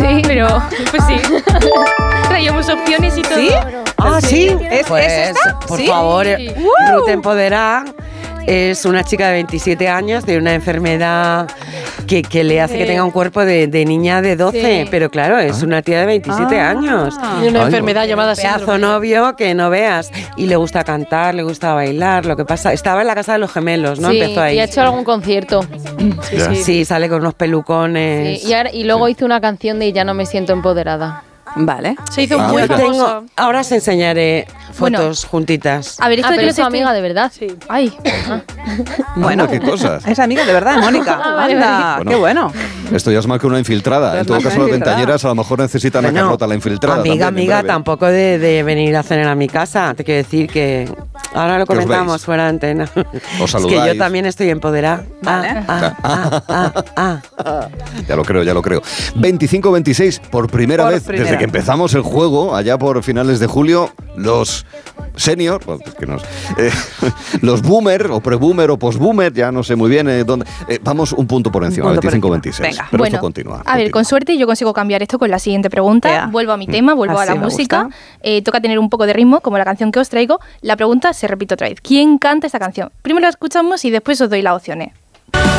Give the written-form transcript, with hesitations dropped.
Sí, pero pues sí. Traíamos opciones y todo. ¿Sí? Ah, sí. ¿Es esta? Por ¿Sí? favor, Ruth Empodera es una chica de 27 años de una enfermedad que le hace que tenga un cuerpo de niña de 12, pero claro, es una tía de 27 años. Y una enfermedad llamada Pedazo síndrome. novio que no veas. Y le gusta cantar, le gusta bailar. Lo que pasa, estaba en la casa de los gemelos, ¿no? Sí, Empezó ahí. y ha hecho algún concierto. Sí, sale con unos pelucones. Sí, y luego hizo una canción de Ya no me siento empoderada. Vale. Se hizo Yo muy famosa. ahora os enseñaré Bueno. fotos juntitas. A ver, esto de que pero los es tu amiga de verdad. Sí. Ay, Bueno, qué cosas. Es amiga de verdad de Mónica. vale, Anda, vale. qué bueno. Esto ya es más que una infiltrada. En todo más que caso, una las infiltrada. ventañeras a lo mejor necesitan a Bueno, Carlota, la infiltrada. Amiga, también, en amiga, breve. tampoco de venir a cenar a mi casa. Te quiero decir que ahora lo Que os comentamos veis. fuera de antena. Os Es que saludáis. yo también estoy empoderada. Vale. Ya lo creo, ya lo creo. 25-26, por primera Por vez primera. desde que empezamos el juego, allá por finales de julio, los senior, bueno, es que los boomer o pre-boomer o post-boomer, ya no sé muy bien dónde. Vamos un punto por encima, Un punto por 25-26. encima. Venga. Pero bueno, esto continúa. a ver, con suerte yo consigo cambiar esto con la siguiente pregunta. Ea. Vuelvo a mi tema, vuelvo Así a la me música. gusta. Toca tener un poco de ritmo, como la canción que os traigo. La pregunta se repite otra vez. ¿Quién canta esta canción? Primero la escuchamos y después os doy las opciones.